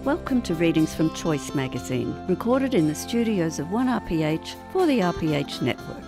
Welcome to Readings from Choice magazine, recorded in the studios of 1RPH for the RPH network.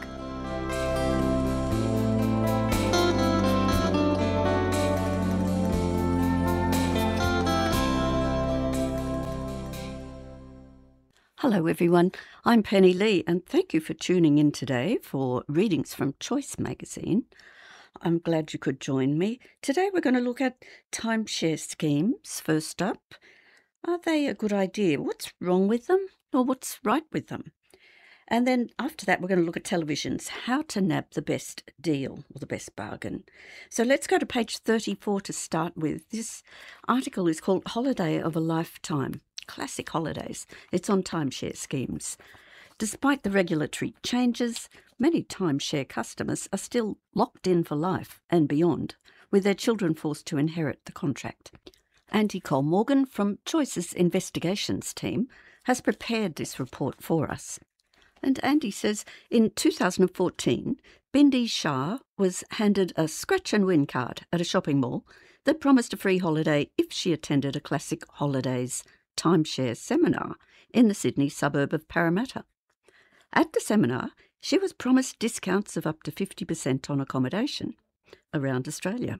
Hello everyone, I'm Penny Lee and thank you for tuning in today for Readings from Choice magazine. I'm glad you could join me. Today we're going to look at timeshare schemes first up. Are they a good idea? What's wrong with them or what's right with them? And then after that we're going to look at televisions, how to nab the best deal or the best bargain. So let's go to page 34 to start with. This article is called Holiday of a Lifetime. Classic holidays. It's on timeshare schemes. Despite the regulatory changes, many timeshare customers are still locked in for life and beyond, with their children forced to inherit the contract. Andy Cole-Morgan from Choice's investigations team has prepared this report for us. And Andy says in 2014, Bindi Shah was handed a scratch and win card at a shopping mall that promised a free holiday if she attended a Classic Holidays timeshare seminar in the Sydney suburb of Parramatta. At the seminar, she was promised discounts of up to 50% on accommodation around Australia.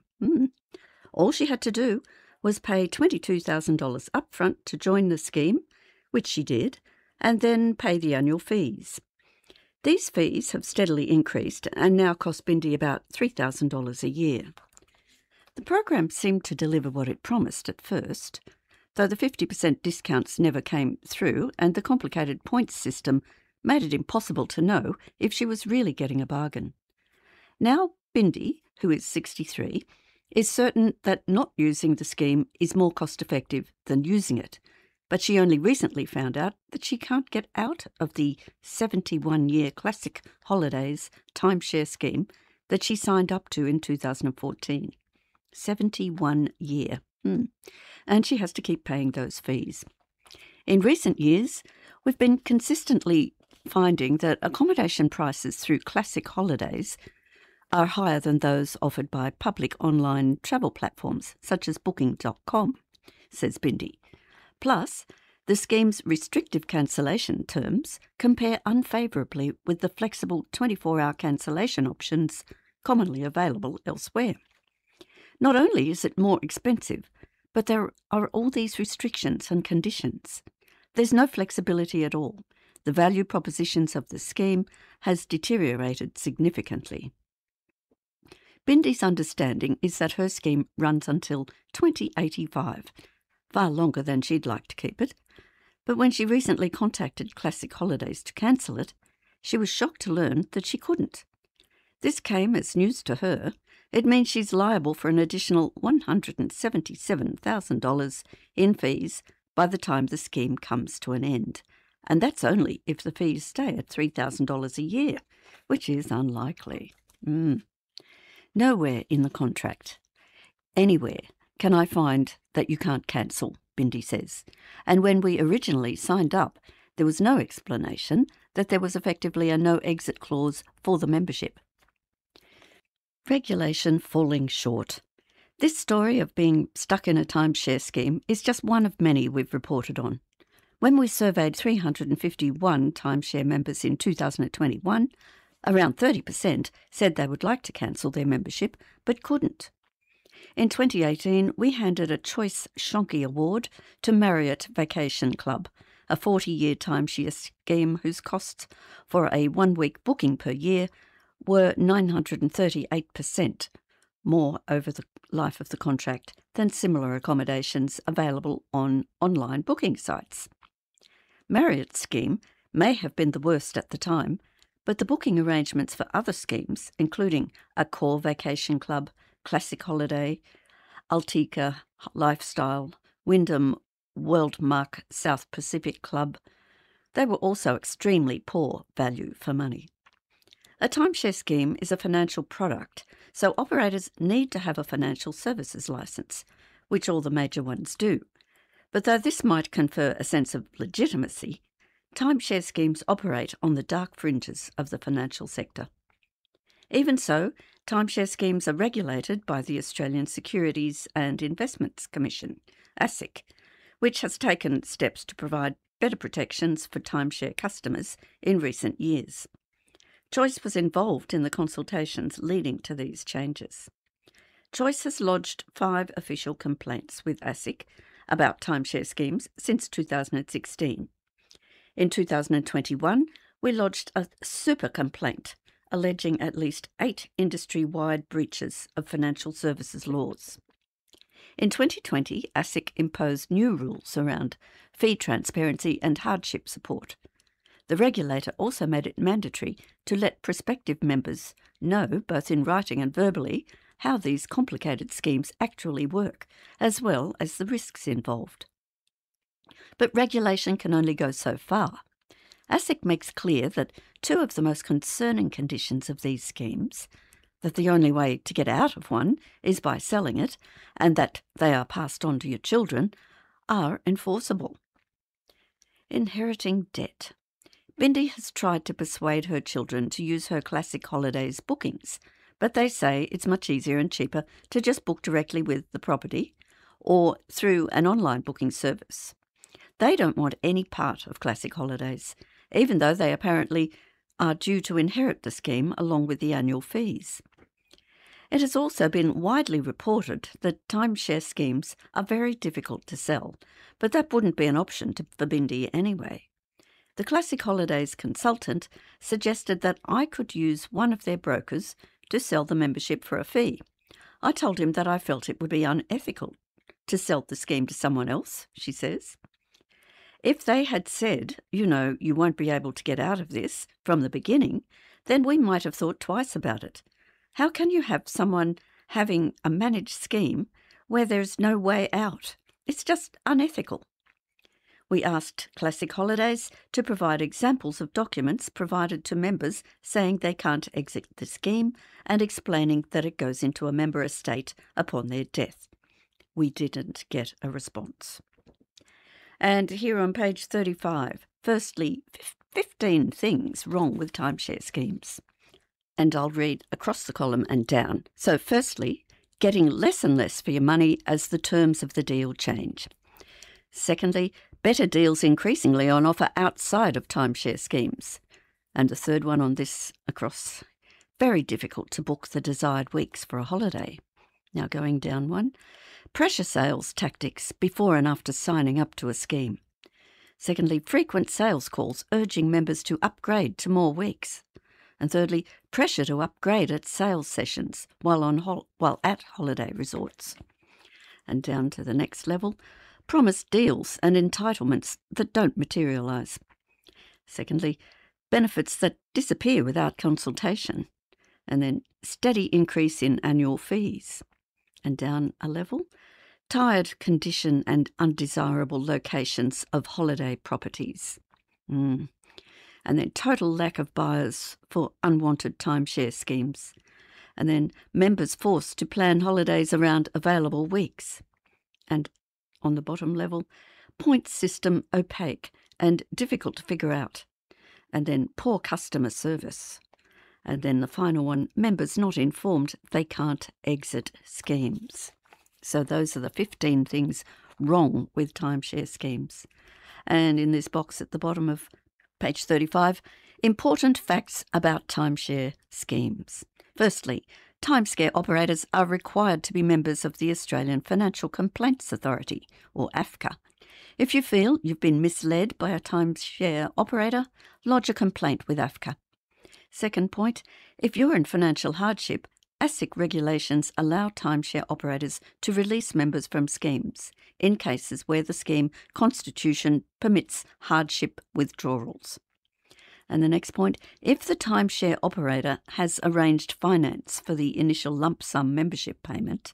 All she had to do was pay $22,000 upfront to join the scheme, which she did, and then pay the annual fees. These fees have steadily increased and now cost Bindi about $3,000 a year. The program seemed to deliver what it promised at first, though the 50% discounts never came through and the complicated points system made it impossible to know if she was really getting a bargain. Now Bindi, who is 63, is certain that not using the scheme is more cost-effective than using it, but she only recently found out that she can't get out of the 71-year Classic Holidays timeshare scheme that she signed up to in 2014. 71 year. And she has to keep paying those fees. In recent years, we've been consistently finding that accommodation prices through Classic Holidays are higher than those offered by public online travel platforms such as Booking.com, says Bindi. Plus, the scheme's restrictive cancellation terms compare unfavourably with the flexible 24-hour cancellation options commonly available elsewhere. Not only is it more expensive, but there are all these restrictions and conditions. There's no flexibility at all. The value propositions of the scheme has deteriorated significantly. Bindi's understanding is that her scheme runs until 2085, far longer than she'd like to keep it. But when she recently contacted Classic Holidays to cancel it, she was shocked to learn that she couldn't. This came as news to her. It means she's liable for an additional $177,000 in fees by the time the scheme comes to an end. And that's only if the fees stay at $3,000 a year, which is unlikely. Nowhere in the contract, anywhere, can I find that you can't cancel, Bindi says. And when we originally signed up, there was no explanation that there was effectively a no-exit clause for the membership. Regulation falling short. This story of being stuck in a timeshare scheme is just one of many we've reported on. When we surveyed 351 timeshare members in 2021, around 30% said they would like to cancel their membership but couldn't. In 2018, we handed a Choice Shonky Award to Marriott Vacation Club, a 40-year timeshare scheme whose costs for a one-week booking per year were 938% more over the life of the contract than similar accommodations available on online booking sites. Marriott's scheme may have been the worst at the time, but the booking arrangements for other schemes, including Accor Vacation Club, Classic Holiday, Altica Lifestyle, Wyndham Worldmark South Pacific Club, they were also extremely poor value for money. A timeshare scheme is a financial product, so operators need to have a financial services licence, which all the major ones do. But though this might confer a sense of legitimacy, timeshare schemes operate on the dark fringes of the financial sector. Even so, timeshare schemes are regulated by the Australian Securities and Investments Commission, ASIC, which has taken steps to provide better protections for timeshare customers in recent years. Choice was involved in the consultations leading to these changes. Choice has lodged 5 official complaints with ASIC about timeshare schemes since 2016. In 2021, we lodged a super complaint alleging at least 8 industry-wide breaches of financial services laws. In 2020, ASIC imposed new rules around fee transparency and hardship support. The regulator also made it mandatory to let prospective members know, both in writing and verbally, how these complicated schemes actually work, as well as the risks involved. But regulation can only go so far. ASIC makes clear that 2 of the most concerning conditions of these schemes, that the only way to get out of one is by selling it, and that they are passed on to your children, are enforceable. Inheriting debt. Bindi has tried to persuade her children to use her Classic Holidays bookings, but they say it's much easier and cheaper to just book directly with the property or through an online booking service. They don't want any part of Classic Holidays, even though they apparently are due to inherit the scheme along with the annual fees. It has also been widely reported that timeshare schemes are very difficult to sell, but that wouldn't be an option for Bindi anyway. The Classic Holidays consultant suggested that I could use one of their brokers to sell the membership for a fee. I told him that I felt it would be unethical to sell the scheme to someone else, she says. If they had said, you won't be able to get out of this from the beginning, then we might have thought twice about it. How can you have someone having a managed scheme where there's no way out? It's just unethical. We asked Classic Holidays to provide examples of documents provided to members saying they can't exit the scheme and explaining that it goes into a member estate upon their death. We didn't get a response. And here on page 35, firstly, 15 things wrong with timeshare schemes. And I'll read across the column and down. So firstly, getting less and less for your money as the terms of the deal change. Secondly, better deals increasingly on offer outside of timeshare schemes. And the third one on this across, very difficult to book the desired weeks for a holiday. Now going down one, pressure sales tactics before and after signing up to a scheme. Secondly, frequent sales calls urging members to upgrade to more weeks. And thirdly, pressure to upgrade at sales sessions while at holiday resorts. And down to the next level, promised deals and entitlements that don't materialise. Secondly, benefits that disappear without consultation. And then steady increase in annual fees. And down a level, tired condition and undesirable locations of holiday properties. And then total lack of buyers for unwanted timeshare schemes. And then members forced to plan holidays around available weeks. And on the bottom level, point system opaque and difficult to figure out. And then poor customer service. And then the final one, members not informed they can't exit schemes. So those are the 15 things wrong with timeshare schemes. And in this box at the bottom of page 35, important facts about timeshare schemes. Firstly, timeshare operators are required to be members of the Australian Financial Complaints Authority, or AFCA. If you feel you've been misled by a timeshare operator, lodge a complaint with AFCA. Second point, if you're in financial hardship, ASIC regulations allow timeshare operators to release members from schemes in cases where the scheme constitution permits hardship withdrawals. And the next point, if the timeshare operator has arranged finance for the initial lump sum membership payment,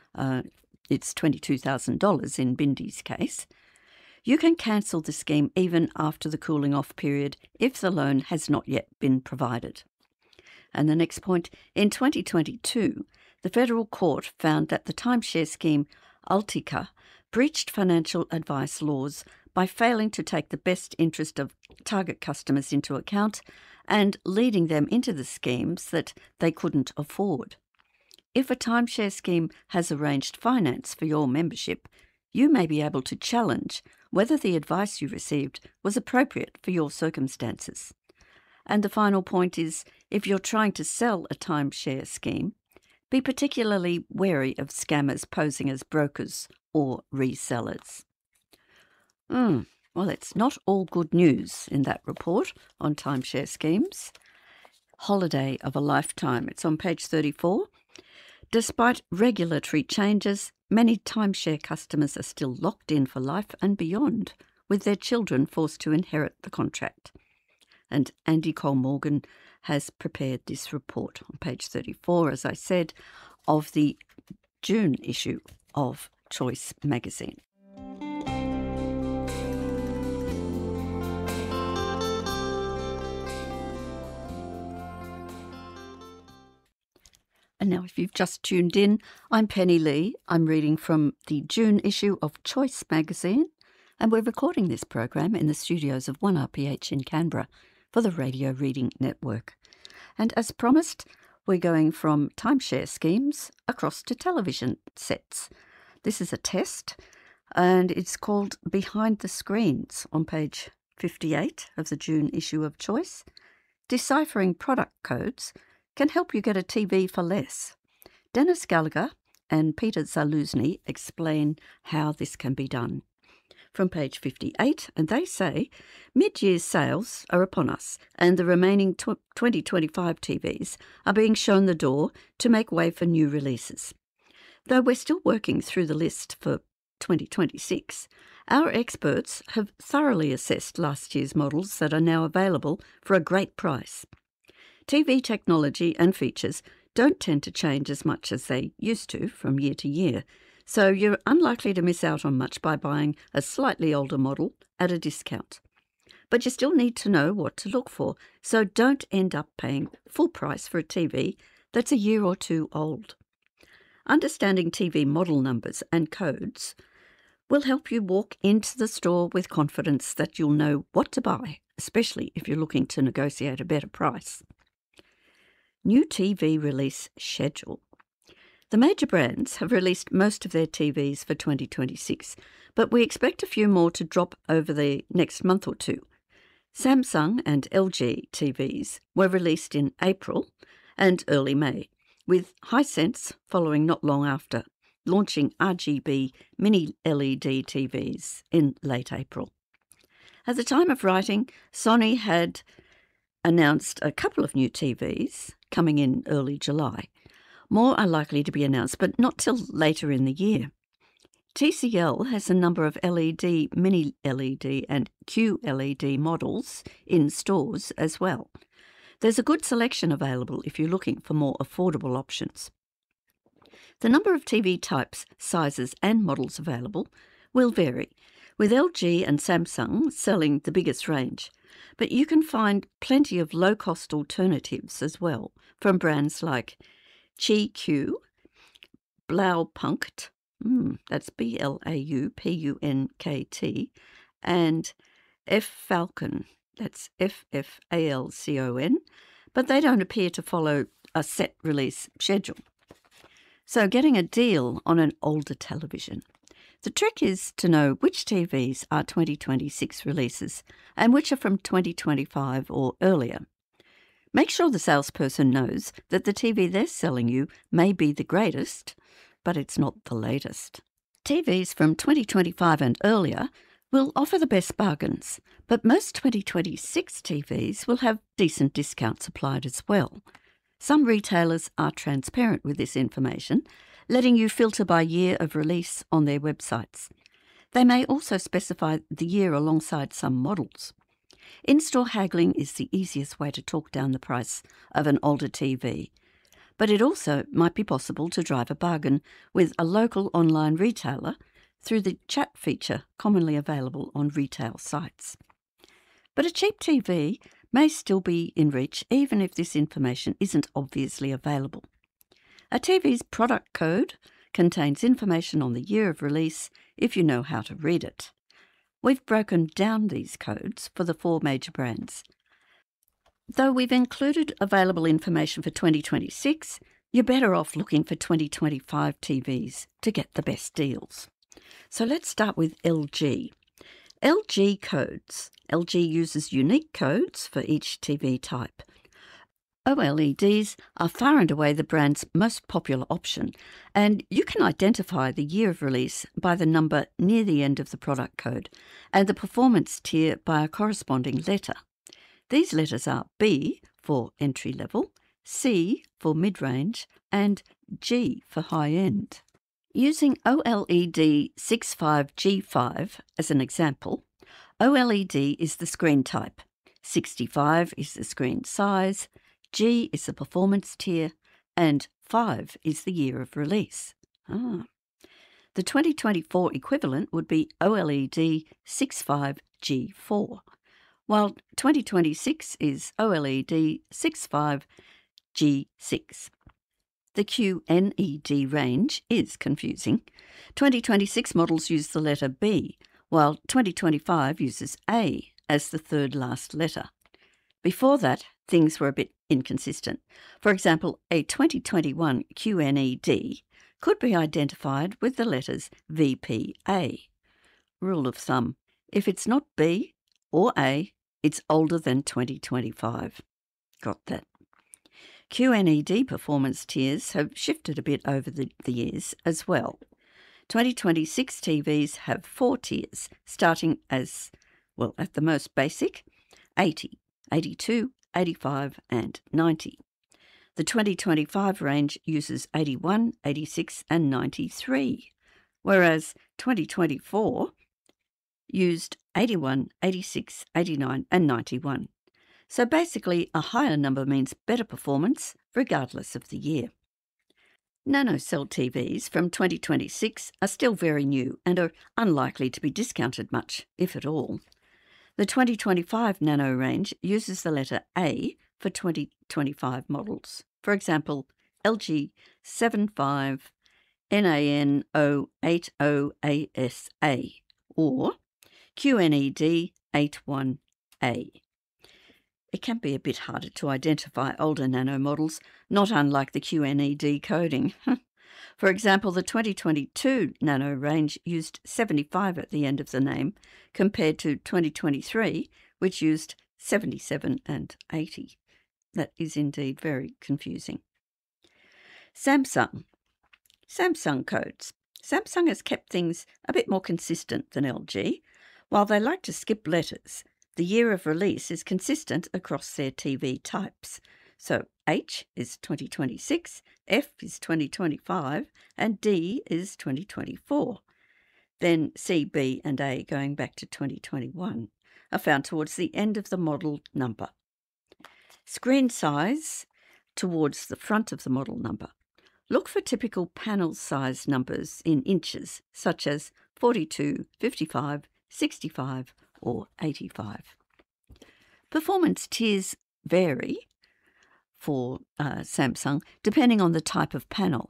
it's $22,000 in Bindi's case, you can cancel the scheme even after the cooling off period if the loan has not yet been provided. And the next point, in 2022, the Federal Court found that the timeshare scheme Altica breached financial advice laws by failing to take the best interest of target customers into account and leading them into the schemes that they couldn't afford. If a timeshare scheme has arranged finance for your membership, you may be able to challenge whether the advice you received was appropriate for your circumstances. And the final point is, if you're trying to sell a timeshare scheme, be particularly wary of scammers posing as brokers or resellers. Well, it's not all good news in that report on timeshare schemes. Holiday of a lifetime. It's on page 34. Despite regulatory changes, many timeshare customers are still locked in for life and beyond, with their children forced to inherit the contract. And Andy Cole-Morgan has prepared this report on page 34, as I said, of the June issue of Choice magazine. And now, if you've just tuned in, I'm Penny Lee. I'm reading from the June issue of Choice magazine, and we're recording this program in the studios of 1RPH in Canberra for the Radio Reading Network. And as promised, we're going from timeshare schemes across to television sets. This is a test, and it's called Behind the Screens on page 58 of the June issue of Choice. Deciphering product codes can help you get a TV for less. Dennis Gallagher and Peter Zaluzny explain how this can be done. From page 58, and they say, mid-year sales are upon us, and the remaining 2025 TVs are being shown the door to make way for new releases. Though we're still working through the list for 2026, our experts have thoroughly assessed last year's models that are now available for a great price. TV technology and features don't tend to change as much as they used to from year to year, so you're unlikely to miss out on much by buying a slightly older model at a discount. But you still need to know what to look for, so don't end up paying full price for a TV that's a year or two old. Understanding TV model numbers and codes will help you walk into the store with confidence that you'll know what to buy, especially if you're looking to negotiate a better price. New TV release schedule. The major brands have released most of their TVs for 2026, but we expect a few more to drop over the next month or two. Samsung and LG TVs were released in April and early May, with Hisense following not long after, launching RGB mini LED TVs in late April. At the time of writing, Sony had announced a couple of new TVs coming in early July. More are likely to be announced, but not till later in the year. TCL has a number of LED, mini LED and QLED models in stores as well. There's a good selection available if you're looking for more affordable options. The number of TV types, sizes and models available will vary, with LG and Samsung selling the biggest range. But you can find plenty of low-cost alternatives as well from brands like QiQ, Blaupunkt, that's Blaupunkt, and F-Falcon, that's FFALCON, but they don't appear to follow a set release schedule. So getting a deal on an older television. The trick is to know which TVs are 2026 releases and which are from 2025 or earlier. Make sure the salesperson knows that the TV they're selling you may be the greatest, but it's not the latest. TVs from 2025 and earlier will offer the best bargains, but most 2026 TVs will have decent discounts applied as well. Some retailers are transparent with this information, letting you filter by year of release on their websites. They may also specify the year alongside some models. In-store haggling is the easiest way to talk down the price of an older TV, but it also might be possible to drive a bargain with a local online retailer through the chat feature commonly available on retail sites. But a cheap TV may still be in reach even if this information isn't obviously available. A TV's product code contains information on the year of release if you know how to read it. We've broken down these codes for the 4 major brands. Though we've included available information for 2026, you're better off looking for 2025 TVs to get the best deals. So let's start with LG. LG codes. LG uses unique codes for each TV type. OLEDs are far and away the brand's most popular option, and you can identify the year of release by the number near the end of the product code, and the performance tier by a corresponding letter. These letters are B for entry level, C for mid-range, and G for high-end. Using OLED 65G5 as an example, OLED is the screen type, 65 is the screen size, G is the performance tier, and 5 is the year of release. The 2024 equivalent would be OLED 65G4, while 2026 is OLED 65G6. The QNED range is confusing. 2026 models use the letter B, while 2025 uses A as the third last letter. Before that, things were a bit inconsistent. For example, a 2021 QNED could be identified with the letters VPA. Rule of thumb: if it's not B or A, it's older than 2025. Got that? QNED performance tiers have shifted a bit over the years as well. 2026 TVs have 4 tiers, starting as, well, at the most basic, 80, 82, 85 and 90. The 2025 range uses 81, 86 and 93, whereas 2024 used 81, 86, 89 and 91. So basically, a higher number means better performance regardless of the year. NanoCell TVs from 2026 are still very new and are unlikely to be discounted much, if at all. The 2025 Nano range uses the letter A for 2025 models. For example, LG 75 NANO80ASA or QNED 81A. It can be a bit harder to identify older Nano models, not unlike the QNED coding. For example, the 2022 Nano range used 75 at the end of the name, compared to 2023, which used 77 and 80. That is indeed very confusing. Samsung codes. Samsung has kept things a bit more consistent than LG. While they like to skip letters, the year of release is consistent across their TV types. So H is 2026, F is 2025, and D is 2024. Then C, B, and A, going back to 2021, are found towards the end of the model number. Screen size towards the front of the model number. Look for typical panel size numbers in inches, such as 42, 55, 65, or 85. Performance tiers vary for Samsung depending on the type of panel.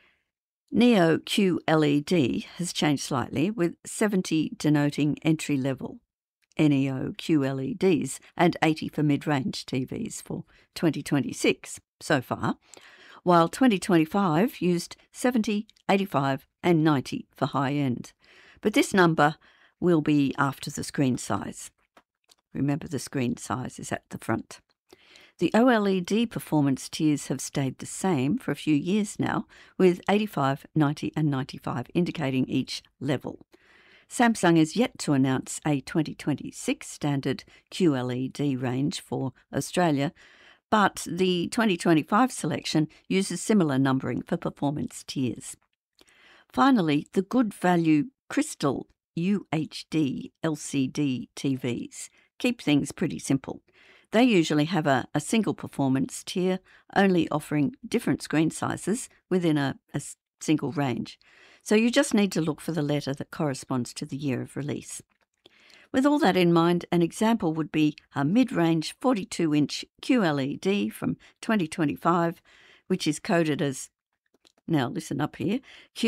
Neo QLED has changed slightly, with 70 denoting entry level Neo QLEDs and 80 for mid-range TVs for 2026 so far, while 2025 used 70, 85 and 90 for high-end. But this number will be after the screen size. Remember, the screen size is at the front. The OLED performance tiers have stayed the same for a few years now, with 85, 90 and 95 indicating each level. Samsung is yet to announce a 2026 standard QLED range for Australia, but the 2025 selection uses similar numbering for performance tiers. Finally, the good value Crystal UHD LCD TVs keep things pretty simple. They usually have a single performance tier, only offering different screen sizes within a single range. So you just need to look for the letter that corresponds to the year of release. With all that in mind, an example would be a mid-range 42-inch QLED from 2025, which is coded as, now listen up here,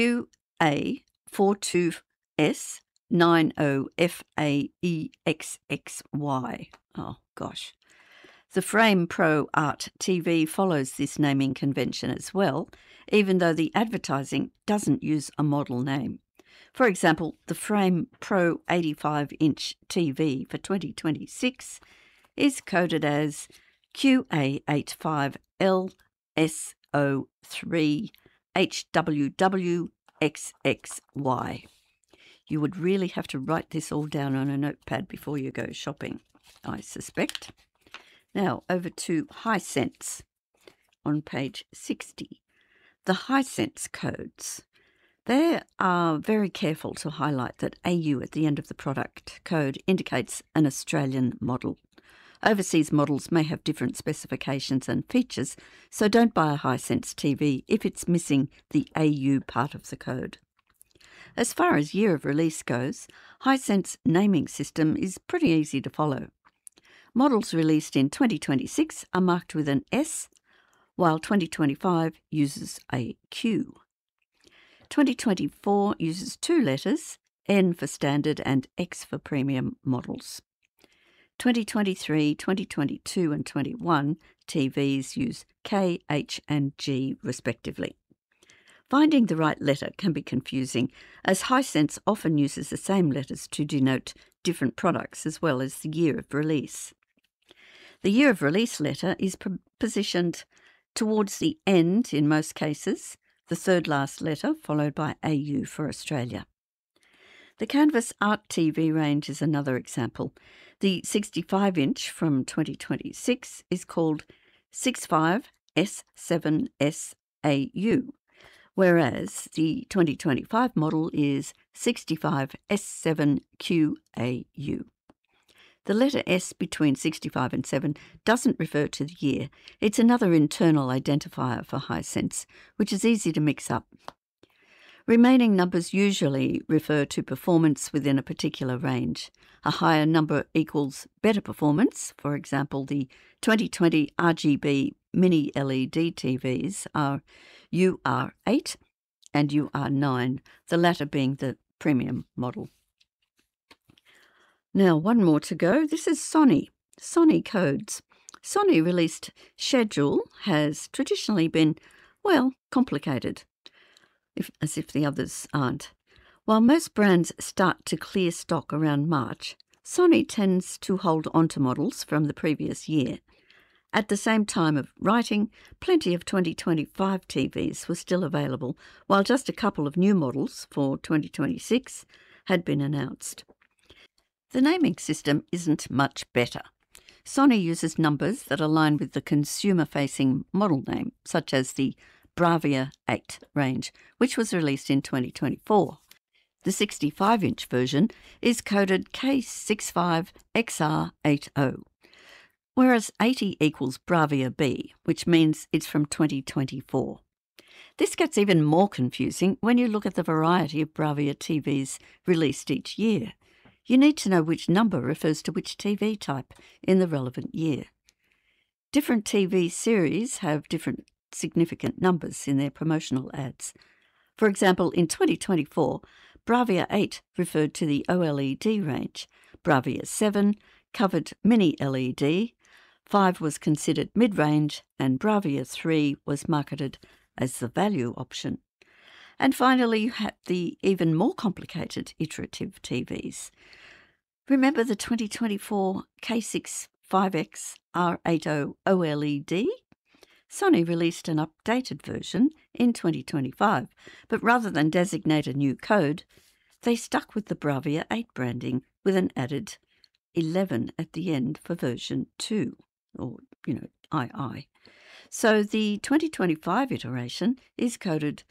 QA42S90FAEXXY. Oh, gosh. The Frame Pro Art TV follows this naming convention as well, even though the advertising doesn't use a model name. For example, the Frame Pro 85-inch TV for 2026 is coded as QA85LSO3HWWXXY. You would really have to write this all down on a notepad before you go shopping, I suspect. Now, over to Hisense on page 60. The Hisense codes. They are very careful to highlight that AU at the end of the product code indicates an Australian model. Overseas models may have different specifications and features, so don't buy a Hisense TV if it's missing the AU part of the code. As far as year of release goes, Hisense naming system is pretty easy to follow. Models released in 2026 are marked with an S, while 2025 uses a Q. 2024 uses 2 letters, N for standard and X for premium models. 2023, 2022 and 21 TVs use K, H and G respectively. Finding the right letter can be confusing, as Hisense often uses the same letters to denote different products as well as the year of release. The year of release letter is positioned towards the end in most cases, the third last letter followed by AU for Australia. The Canvas Art TV range is another example. The 65-inch from 2026 is called 65S7SAU, whereas the 2025 model is 65S7QAU. The letter S between 65 and 7 doesn't refer to the year. It's another internal identifier for Hisense, which is easy to mix up. Remaining numbers usually refer to performance within a particular range. A higher number equals better performance. For example, the 2020 RGB mini LED TVs are UR8 and UR9, the latter being the premium model. Now, one more to go. This is Sony. Sony codes. Sony released schedule has traditionally been, well, complicated, as if the others aren't. While most brands start to clear stock around March, Sony tends to hold onto models from the previous year. At the same time of writing, plenty of 2025 TVs were still available, while just a couple of new models for 2026 had been announced. The naming system isn't much better. Sony uses numbers that align with the consumer-facing model name, such as the Bravia 8 range, which was released in 2024. The 65-inch version is coded K65XR80, whereas 80 equals Bravia B, which means it's from 2024. This gets even more confusing when you look at the variety of Bravia TVs released each year. You need to know which number refers to which TV type in the relevant year. Different TV series have different significant numbers in their promotional ads. For example, in 2024, Bravia 8 referred to the OLED range, Bravia 7 covered mini LED, 5 was considered mid-range, and Bravia 3 was marketed as the value option. And finally, you have the even more complicated iterative TVs. Remember the 2024 K65X R80 OLED? Sony released an updated version in 2025, but rather than designate a new code, they stuck with the Bravia 8 branding with an added 11 at the end for version 2, or, II. So the 2025 iteration is coded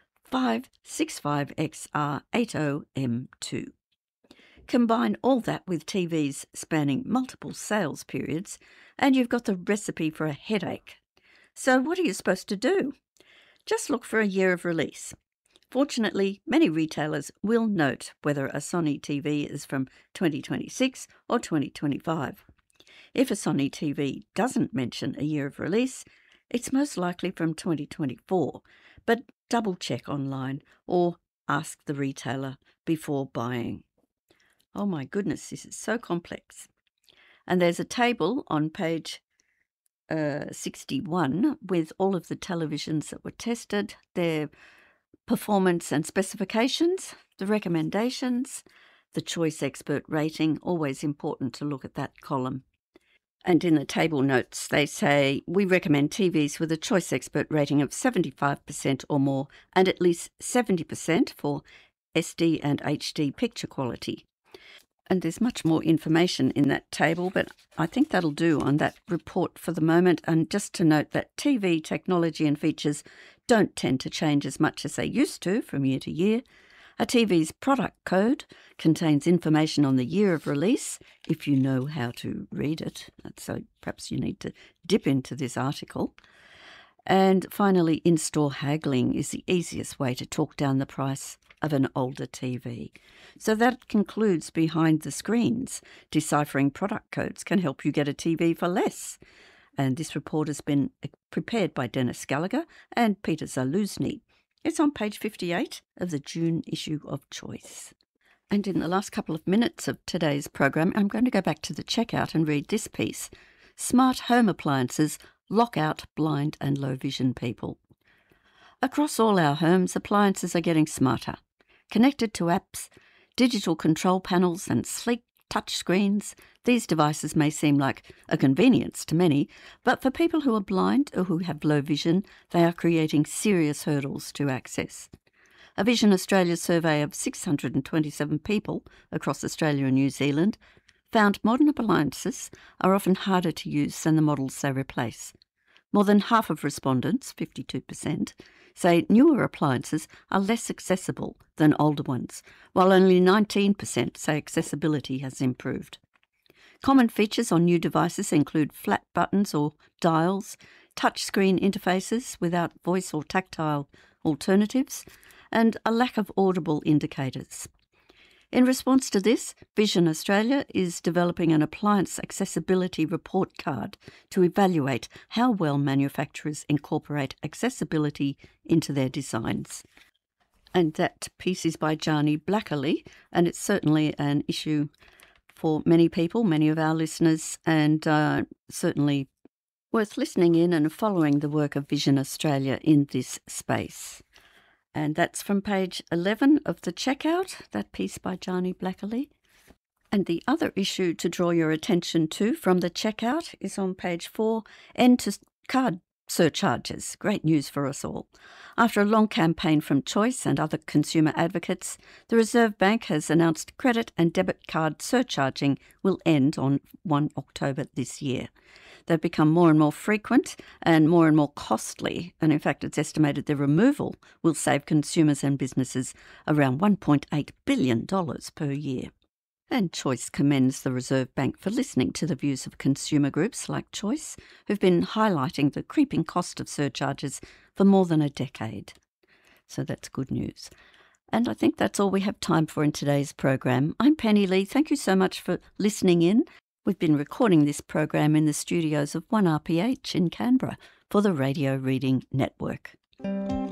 565XR80M2. Combine all that with TVs spanning multiple sales periods, and you've got the recipe for a headache. So what are you supposed to do? Just look for a year of release. Fortunately, many retailers will note whether a Sony TV is from 2026 or 2025. If a Sony TV doesn't mention a year of release, it's most likely from 2024, but double check online or ask the retailer before buying. Oh my goodness, this is so complex. And there's a table on page 61 with all of the televisions that were tested, their performance and specifications, the recommendations, the choice expert rating, always important to look at that column. And in the table notes, they say, we recommend TVs with a choice expert rating of 75% or more and at least 70% for SD and HD picture quality. And there's much more information in that table, but I think that'll do on that report for the moment. And just to note that TV technology and features don't tend to change as much as they used to from year to year. A TV's product code contains information on the year of release, if you know how to read it. So perhaps you need to dip into this article. And finally, in-store haggling is the easiest way to talk down the price of an older TV. So that concludes Behind the Screens. Deciphering product codes can help you get a TV for less. And this report has been prepared by Dennis Gallagher and Peter Zaluzny. It's on page 58 of the June issue of Choice. And in the last couple of minutes of today's program, I'm going to go back to the checkout and read this piece. Smart home appliances lock out blind and low vision people. Across all our homes, appliances are getting smarter. Connected to apps, digital control panels and sleek touch screens, these devices may seem like a convenience to many, but for people who are blind or who have low vision, they are creating serious hurdles to access. A Vision Australia survey of 627 people across Australia and New Zealand found modern appliances are often harder to use than the models they replace. More than half of respondents, 52%, say newer appliances are less accessible than older ones, while only 19% say accessibility has improved. Common features on new devices include flat buttons or dials, touchscreen interfaces without voice or tactile alternatives, and a lack of audible indicators. In response to this, Vision Australia is developing an appliance accessibility report card to evaluate how well manufacturers incorporate accessibility into their designs. And that piece is by Jani Blackerly, and it's certainly an issue for many people, many of our listeners, and certainly worth listening in and following the work of Vision Australia in this space. And that's from page 11 of the checkout, that piece by Jani Blackerly. And the other issue to draw your attention to from the checkout is on page 4, end to card surcharges. Great news for us all. After a long campaign from Choice and other consumer advocates, the Reserve Bank has announced credit and debit card surcharging will end on 1 October this year. They've become more and more frequent and more costly, and in fact it's estimated their removal will save consumers and businesses around $1.8 billion per year. And Choice commends the Reserve Bank for listening to the views of consumer groups like Choice, who've been highlighting the creeping cost of surcharges for more than a decade. So that's good news. And I think that's all we have time for in today's program. I'm Penny Lee. Thank you so much for listening in. We've been recording this program in the studios of 1RPH in Canberra for the Radio Reading Network.